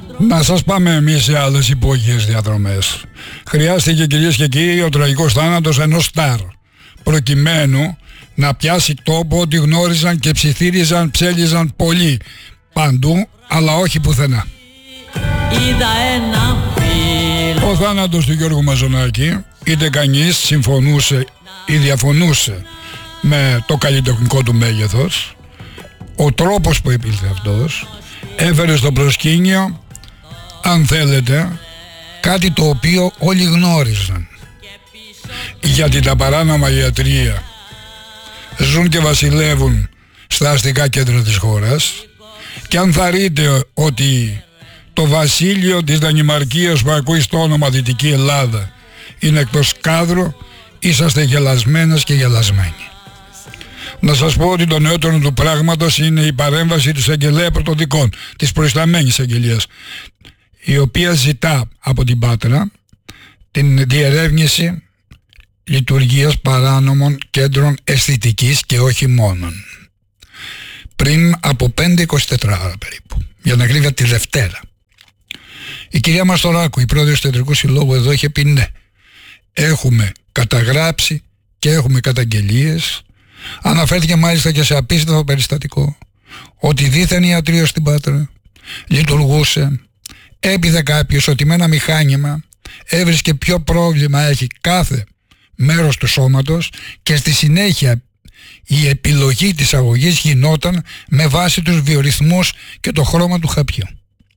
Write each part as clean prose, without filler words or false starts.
Να σας πάμε εμείς σε άλλες υπόγειες διαδρομές. Χρειάστηκε, κυρίες και κύριοι, ο τραγικός θάνατος ενός στάρ, προκειμένου να πιάσει τόπο ότι γνώριζαν και ψιθύριζαν, ψέλιζαν πολλοί παντού, αλλά όχι πουθενά. Ο θάνατος του Γιώργου Μαζονάκη, είτε κανείς συμφωνούσε ή διαφωνούσε με το καλλιτεχνικό του μέγεθος, ο τρόπος που επήλθε αυτός έφερε στο προσκήνιο, αν θέλετε, κάτι το οποίο όλοι γνώριζαν. Γιατί τα παράνομα ιατρεία ζουν και βασιλεύουν στα αστικά κέντρα της χώρας, και αν θα ρείτε ότι το βασίλειο της Δανημαρκίας που ακούει στο όνομα Δυτική Ελλάδα είναι εκτός κάδρου, είσαστε γελασμένες και γελασμένοι. Να σας πω ότι το νεότερο του πράγματος είναι η παρέμβαση του εισαγγελέα πρωτοδικών, της προϊσταμένης αγγελίας, η οποία ζητά από την Πάτρα την διερεύνηση λειτουργίας παράνομων κέντρων αισθητικής και όχι μόνον. Πριν από 5-24 ώρα περίπου, για να ακρίβεια τη Δευτέρα, η κυρία Μαστοράκου, η πρόεδρος του Ιατρικού Συλλόγου, εδώ είχε πει ναι, έχουμε καταγράψει και έχουμε καταγγελίες. Αναφέρθηκε μάλιστα και σε απίστευτο περιστατικό ότι δήθεν ιατρείο στην Πάτρα λειτουργούσε, έπειθε κάποιος ότι με ένα μηχάνημα έβρισκε ποιο πρόβλημα έχει κάθε μέρος του σώματος και στη συνέχεια η επιλογή της αγωγής γινόταν με βάση τους βιορυθμούς και το χρώμα του χαπιού.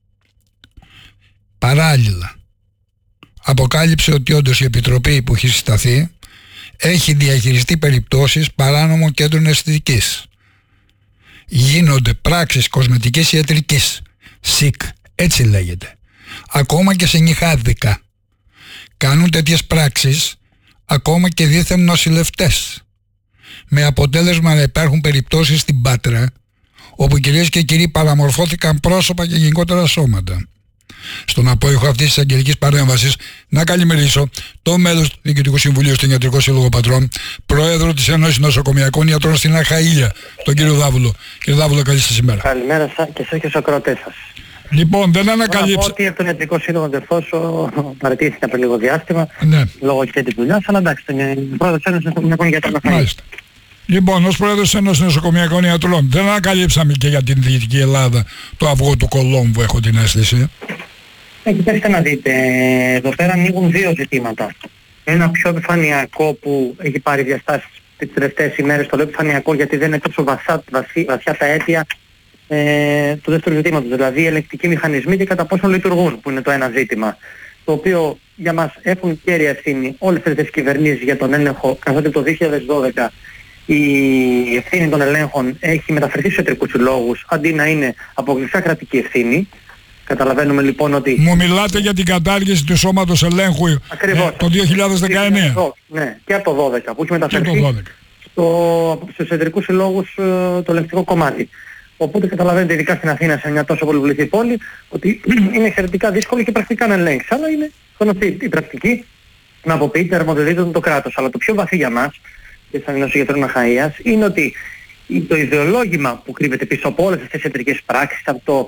Παράλληλα αποκάλυψε ότι όντως η επιτροπή που έχει συσταθεί έχει διαχειριστεί περιπτώσεις παράνομων κέντρων αισθητικής. Γίνονται πράξεις κοσμετικής ιατρικής, ΣΥΚ, έτσι λέγεται, ακόμα και σε νιχάδικα. Κάνουν τέτοιες πράξεις ακόμα και δίθεν νοσηλευτές, με αποτέλεσμα να υπάρχουν περιπτώσεις στην Πάτρα όπου, κυρίες και κύριοι, παραμορφώθηκαν πρόσωπα και γενικότερα σώματα. Στον απόϊχο αυτής της αγγελικής παρέμβασης να καλημερίσω το μέλος του Διοικητικού Συμβουλίου στον Ιατρικό Σύλλογο Πατρών, πρόεδρο της Ένωσης Νοσοκομιακών Ιατρών στην Αχαΐλια, τον κύριο Δάβουλο. Κύριε Δάβουλο, καλή σας ημέρα. Καλημέρα σας και εσείς και στους ακροατές σας. Λοιπόν, δεν ανακαλύψα. Να πω ότι από τον Ιατρικό Σύλλογο Δερφώσο παραιτήθηκα πριν λίγο διάστημα, ναι, λόγω και της δουλειάς, αλλά εντάξει, τον πρόεδρο της Ένωσης Νοσοκομιακών Ιατρών Αχαΐλια. Μάλιστα. Λοιπόν, ως πρόεδρος της Ένωσης Νοσοκομιακών Ιατρών, δεν ανακαλύψαμε και για την Δυτική Ελλάδα το αυγό του Κολόμβου, έχω την αίσθηση. Κοιτάξτε να δείτε, εδώ πέρα ανοίγουν δύο ζητήματα. Ένα πιο επιφανειακό που έχει πάρει διαστάσεις τις τελευταίες ημέρες, το λέω επιφανειακό γιατί δεν είναι τόσο βαθιά τα αίτια του δεύτερου ζητήματος, δηλαδή οι ελεγκτικοί μηχανισμοί και κατά πόσο λειτουργούν, που είναι το ένα ζήτημα, το οποίο για μας έχουν κέρια ευθύνη όλες τις κυβερνήσεις για τον έλεγχο, καθότι το 2012 η ευθύνη των ελέγχων έχει μεταφερθεί στους ιατρικούς συλλόγους αντί να είναι αποκλειστικά κρατική ευθύνη. Καταλαβαίνουμε λοιπόν ότι... Μου μιλάτε για την κατάργηση του σώματος ελέγχου το 2019. Ναι, και από το 2012 που έχει μεταφερθεί στους ιατρικούς συλλόγους το ελεγκτικό κομμάτι. Οπότε καταλαβαίνετε, ειδικά στην Αθήνα, σε μια τόσο πολυπληθή πόλη, ότι είναι εξαιρετικά δύσκολο και πρακτικά να ελέγξει. Αλλά είναι γνωστή η πρακτική να αποποιείται αρμοδιοτήτων το κράτος. Αλλά το πιο βαθύ για μας, και σαν Ένωση Γιατρών Αχαΐας, είναι ότι το ιδεολόγημα που κρύβεται πίσω από όλες αυτές τις ιατρικές πράξεις,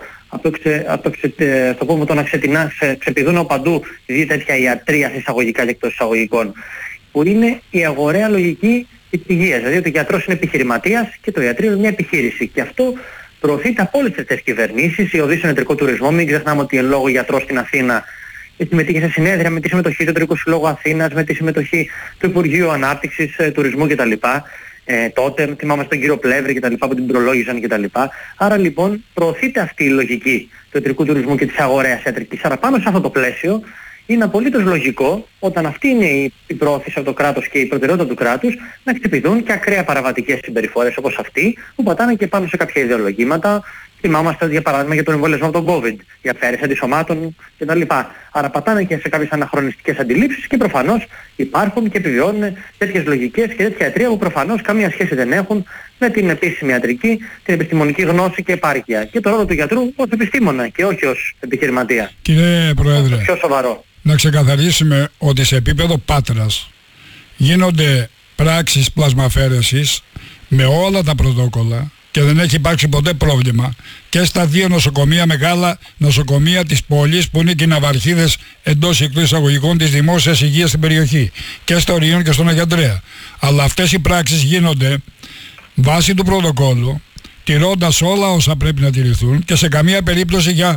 από το να ξεπηδούν από παντού δύο τέτοια ιατρία εισαγωγικά και εκτός εισαγωγικών, που είναι η αγοραία λογική της υγείας. Δηλαδή ότι ο γιατρός είναι επιχειρηματίας και το ιατρείο είναι μια επιχείρηση. Και αυτό προωθείται από όλες τις κυβερνήσεις, η οδή στον ιατρικό τουρισμό. Μην ξεχνάμε ότι εν λόγω γιατρός στην Αθήνα συμμετείχε σε συνέδρια με τη συμμετοχή του Ιατρικού Συλλόγου Αθήνας, με τη συμμετοχή του Υπουργείου Ανάπτυξης, Τουρισμού κτλ. Τότε θυμάμαι στον κύριο Πλεύρη κτλ. Που την προλόγησαν κτλ. Άρα λοιπόν προωθείται αυτή η λογική του ιατρικού τουρισμού και της αγοραίας ιατρικής. Άρα πάνω σε αυτό το πλαίσιο είναι απολύτως λογικό, όταν αυτή είναι η πρόθεση από το κράτος και η προτεραιότητα του κράτους, να χτυπηθούν και ακραία παραβατικές συμπεριφορές όπως αυτή, που πατάνε και πάνω σε κάποια ιδεολογήματα. Θυμάμαστε για παράδειγμα για τον εμβολιασμό από τον COVID, για αφαίρεση αντισωμάτων κτλ. Άρα πατάνε και σε κάποιες αναχρονιστικές αντιλήψεις και προφανώς υπάρχουν και επιβιώνουν τέτοιες λογικές και τέτοια ιατρεία που προφανώς καμία σχέση δεν έχουν με την επίσημη ιατρική, την επιστημονική γνώση και επάρκεια. Και το ρόλο του γιατρού ως επιστήμονα και όχι ως επιχειρηματία. Κύριε Πρόεδρε, πιο σοβαρό. Να ξεκαθαρίσουμε ότι σε επίπεδο Πάτρας γίνονται πράξεις πλασμαφαίρεσης με όλα τα πρωτόκολλα, και δεν έχει υπάρξει ποτέ πρόβλημα και στα 2 νοσοκομεία, μεγάλα νοσοκομεία της πόλης που είναι και οι ναυαρχίδες εντός ή εκτός εισαγωγικών της δημόσιας υγείας στην περιοχή, και στο Ρίον και στον Αγιαντρέα. Αλλά αυτές οι πράξεις γίνονται βάσει του πρωτοκόλλου, τηρώντας όλα όσα πρέπει να τηρηθούν και σε καμία περίπτωση για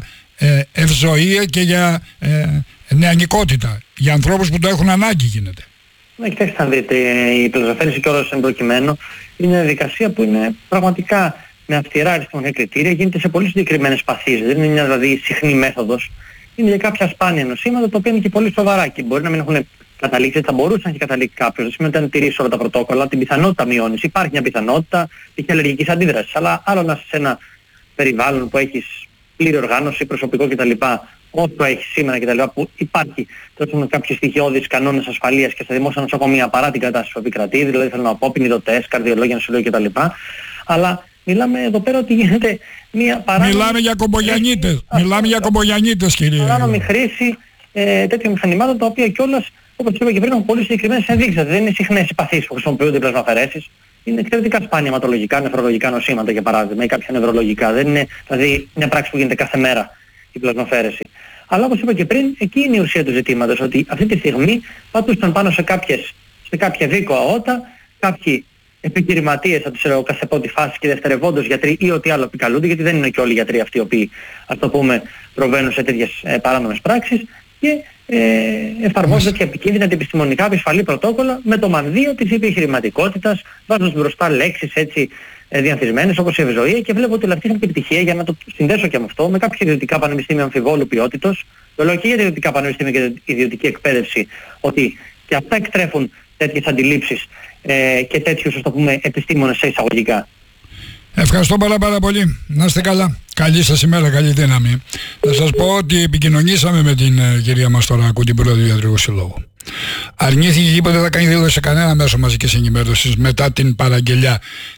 ευζοία και για νεανικότητα. Για ανθρώπους που το έχουν ανάγκη γίνεται. Κοιτάξτε να δείτε, η πλαζοφέρηση και όλος εν προκειμένου είναι μια διαδικασία που είναι πραγματικά με αυστηρά αριθμονικά κριτήρια, γίνεται σε πολύ συγκεκριμένες παθήσεις. Δεν είναι μια δηλαδή συχνή μέθοδος. Είναι για κάποια σπάνια νοσήματα τα οποία είναι και πολύ σοβαρά και μπορεί να μην έχουν καταλήξει, θα μπορούσε να έχει καταλήξει κάποιος. Δεν σημαίνει ότι αν τηρήσει όλα τα πρωτόκολλα, την πιθανότητα μειώνεις. Υπάρχει μια πιθανότητα και αλλεργικής αντίδρασης. Αλλά άλλο να είσαι σε ένα περιβάλλον που έχεις πλήρη οργάνωση, προσωπικό κτλ. Όσο έχει σήμερα κτλ. Που υπάρχει τόσο κάποιοι στοιχειώδεις κανόνες ασφαλείας και στα δημόσια νοσοκομεία παρά την κατάσταση που επικρατεί, δηλαδή θέλω να πω ποινιδωτές, καρδιολόγια, νοσηλόγια κτλ. Αλλά μιλάμε εδώ πέρα ότι γίνεται μια παράνομη... Μιλάμε για κομπογιανίτες. Μιλάμε για κομπογιανίτες, κύριε. Παράνομη χρήση τέτοιων μηχανημάτων, τα οποία κιόλας, όπως είπα και πριν, έχουν πολύ συγκεκριμένες ενδείξεις. Δεν είναι συχνές οι παθήσεις που χρησιμοποιούνται οι πλασμαφαιρέσεις. Είναι εξαιρετικά σπάνια αιματολογικά, νεφρολογικά νοσήματα για παράδειγμα ή κάποια νευρολογικά. Δεν είναι δηλαδή μια πράξη που γίνεται κάθε μέρα η πλασμαφέρεση. Αλλά όπως είπα και πριν, εκεί είναι η ουσία του ζητήματος, ότι αυτή τη στιγμή πατούσαν πάνω σε κάποια δίκοα ότα, κάποιοι επιχειρηματίες, θα τους λέω κάθε πρώτη φάση και δευτερευόντως γιατροί ή ό,τι άλλο επικαλούνται, γιατί δεν είναι και όλοι οι γιατροί αυτοί οι οποίοι, ας το πούμε, προβαίνουν σε τέτοιες παράνομες πράξεις και εφαρμόζονται τέτοια επικίνδυνα επιστημονικά επισφαλή πρωτόκολλα με το μανδύο της επιχειρηματικότητας, βάζοντας μπροστά λέξεις έτσι διανθισμένες όπως η ευζοία, και βλέπω ότι αυτή είχαν και επιτυχία, για να το συνδέσω και με αυτό, με κάποια ιδιωτικά πανεπιστήμια αμφιβόλου ποιότητος. Το λέω και για τα ιδιωτικά πανεπιστήμια και την ιδιωτική εκπαίδευση, ότι και αυτά εκτρέφουν τέτοιες αντιλήψεις και τέτοιους, ας το πούμε, επιστήμονες σε εισαγωγικά. Ευχαριστώ πάρα πολύ. Να είστε καλά. Καλή σας ημέρα, καλή δύναμη. Να σας πω ότι επικοινωνήσαμε με την κυρία Μαστοράκου, την πρόεδρο του Ιατρικού Συλλόγου. Αρνήθηκε και είπε ότι δεν θα κάνει δήλωση σε κανένα μέσο μαζικής ενημέρωσης μετά την παραγγελιά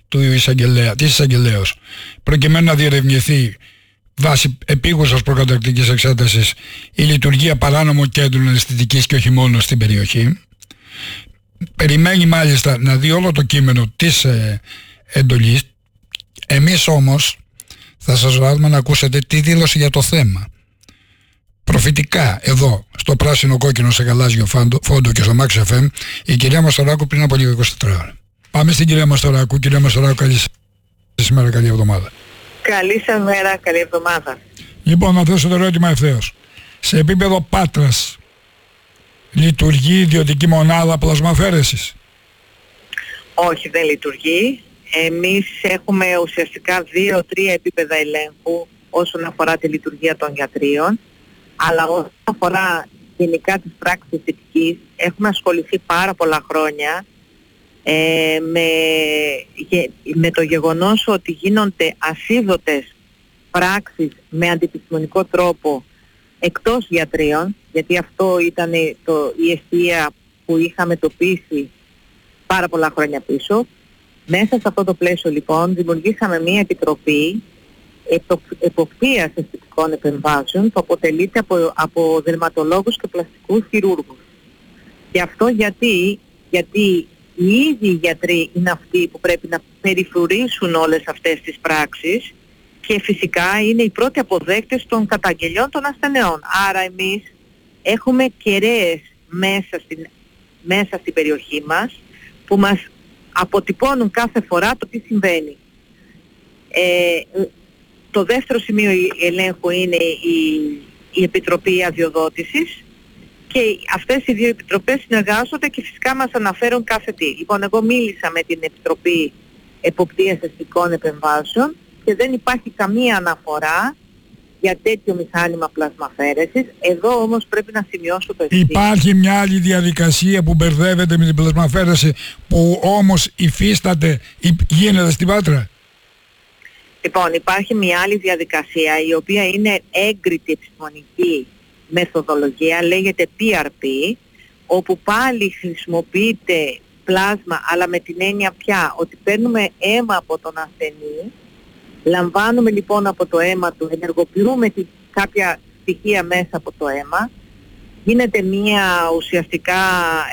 της εισαγγελέως, προκειμένου να διερευνηθεί βάσει επίγουσας προκαταρκτικής εξέτασης η λειτουργία παράνομων κέντρων αισθητικής και όχι μόνο στην περιοχή. Περιμένει μάλιστα να δει όλο το κείμενο της εντολής. Εμείς όμως θα σας βάλουμε να ακούσετε τη δήλωση για το θέμα. Προφητικά εδώ στο πράσινο κόκκινο σε γαλάζιο φόντο και στο Max FM η κυρία Μαστοράκου πριν από λίγο 24 ώρα. Πάμε στην κυρία Μαστοράκου. Κυρία Μαστοράκου, καλή σας μέρα, καλή εβδομάδα. Καλή σας μέρα, καλή εβδομάδα. Λοιπόν, να θέσω το ερώτημα ευθέως. Σε επίπεδο Πάτρας λειτουργεί ιδιωτική μονάδα πλασμαφέρεσης? Όχι, δεν λειτουργεί. Εμείς έχουμε ουσιαστικά 2-3 επίπεδα ελέγχου όσον αφορά τη λειτουργία των γιατρίων, αλλά όσον αφορά γενικά τις πράξεις αισθητικής έχουμε ασχοληθεί πάρα πολλά χρόνια με το γεγονός ότι γίνονται ασίδωτες πράξεις με αντιεπιστημονικό τρόπο εκτός γιατρίων, γιατί αυτό ήταν η αιστεία που είχαμε τοπίσει πάρα πολλά χρόνια πίσω. Μέσα σε αυτό το πλαίσιο λοιπόν δημιουργήσαμε μια επιτροπή εποπτείας αισθητικών επεμβάσεων που αποτελείται από δερματολόγους και πλαστικούς χειρούργους. Και αυτό γιατί οι ίδιοι γιατροί είναι αυτοί που πρέπει να περιφρουρήσουν όλες αυτές τις πράξεις και φυσικά είναι οι πρώτοι αποδέκτες των καταγγελιών των ασθενεών. Άρα εμείς έχουμε κεραίες μέσα στην περιοχή μας που μας αποτυπώνουν κάθε φορά το τι συμβαίνει. Το δεύτερο σημείο ελέγχου είναι η Επιτροπή Αδειοδότησης και αυτές οι δύο επιτροπές συνεργάζονται και φυσικά μας αναφέρουν κάθε τι. Λοιπόν, εγώ μίλησα με την Επιτροπή Εποπτείας Αισθητικών Επεμβάσεων και δεν υπάρχει καμία αναφορά για τέτοιο μηχάνημα πλασμαφέρεσης. Εδώ όμως πρέπει να σημειώσω το εξής. Υπάρχει μια άλλη διαδικασία που μπερδεύεται με την πλασμαφέρεση που όμως υφίσταται ή γίνεται στην Πάτρα? Λοιπόν, υπάρχει μια άλλη διαδικασία η οποία είναι έγκριτη επιστημονική μεθοδολογία, λέγεται PRP, όπου πάλι χρησιμοποιείται πλάσμα, αλλά με την έννοια πια ότι παίρνουμε αίμα από τον ασθενή, λαμβάνουμε λοιπόν από το αίμα του, ενεργοποιούμε κάποια στοιχεία μέσα από το αίμα, γίνεται μια ουσιαστικά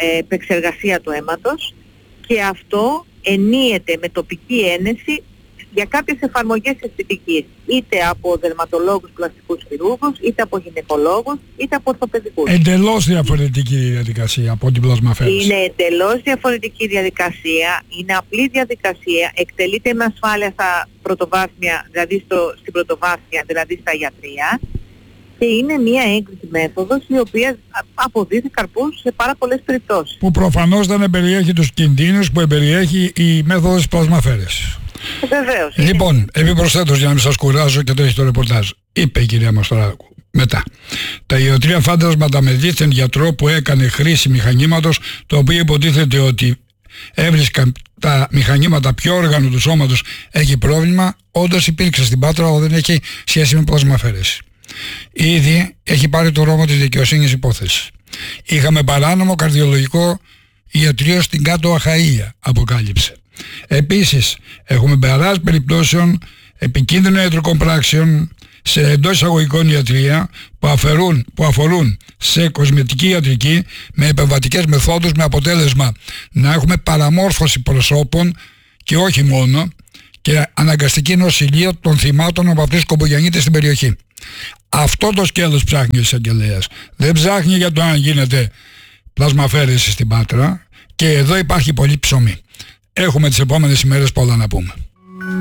επεξεργασία του αίματος και αυτό ενίεται με τοπική ένεση για κάποιες εφαρμογές αισθητικής, είτε από δερματολόγους, πλαστικούς χειρούργους, είτε από γυναικολόγους, είτε από ορθοπαιδικούς. Εντελώς διαφορετική διαδικασία από την πλασμαφέρεση. Είναι εντελώς διαφορετική διαδικασία, είναι απλή διαδικασία, εκτελείται με ασφάλεια στα πρωτοβάθμια, δηλαδή στην πρωτοβάθμια, δηλαδή στα ιατρεία, και είναι μια έγκριτη μέθοδος η οποία αποδίδει καρπούς σε πάρα πολλές περιπτώσεις. Που προφανώς δεν εμπεριέχει τους κινδύνους που εμπεριέχει η μέθοδος της πλασμαφέρεσης. Βεβαίως. Λοιπόν, επιπροσθέτως, για να μην σας κουράζω και τρέχει το ρεπορτάζ, είπε η κυρία Μαστοράκου μετά: τα ιατρεία φάντασματα με δίθεν γιατρό που έκανε χρήση μηχανήματος, το οποίο υποτίθεται ότι έβρισκαν τα μηχανήματα ποιο όργανο του σώματος έχει πρόβλημα, όντως υπήρξε στην Πάτρα, αλλά δεν έχει σχέση με πλασμαφέρεση. Ήδη έχει πάρει το δρόμο της δικαιοσύνης υπόθεση. Είχαμε παράνομο καρδιολογικό ιατρείο στην Κάτω Αχαΐα, αποκάλυψε. Επίσης, έχουμε μπαράζ περιπτώσεων επικίνδυνων ιατρικών πράξεων σε εντός εισαγωγικών ιατρεία που αφορούν σε κοσμητική ιατρική με επεμβατικές μεθόδους, με αποτέλεσμα να έχουμε παραμόρφωση προσώπων και όχι μόνο, και αναγκαστική νοσηλεία των θυμάτων από αυτούς τους κομπογιανίτες στην περιοχή. Αυτό το σκέλος ψάχνει ο εισαγγελέας. Δεν ψάχνει για το αν γίνεται πλασμαφέρεση στην Πάτρα, και εδώ υπάρχει πολύ ψωμί. Έχουμε τις επόμενες ημέρες πολλά να πούμε.